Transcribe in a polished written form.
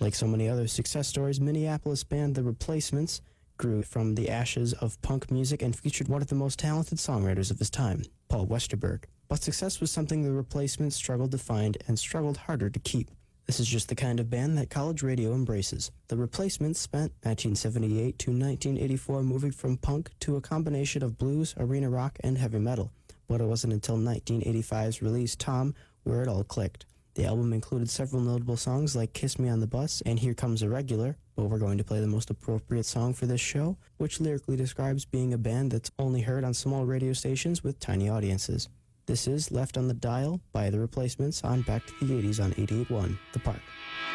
Like so many other success stories, Minneapolis band The Replacements grew from the ashes of punk music and featured one of the most talented songwriters of his time, Paul Westerberg. But success was something The Replacements struggled to find and struggled harder to keep. This is just the kind of band that college radio embraces. The Replacements spent 1978 to 1984 moving from punk to a combination of blues, arena rock, and heavy metal. But it wasn't until 1985's release, Tom, where it all clicked. The album included several notable songs like Kiss Me on the Bus and Here Comes a Regular, but we're going to play the most appropriate song for this show, which lyrically describes being a band that's only heard on small radio stations with tiny audiences. This is Left on the Dial by The Replacements on Back to the 80s on 88.1 The Park.